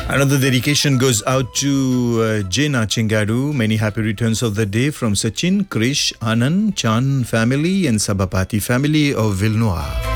Another dedication goes out to Jena Chingadu. Many happy returns of the day from Sachin, Krish, Anand, Chan family and Sabapati family of Vilnoa.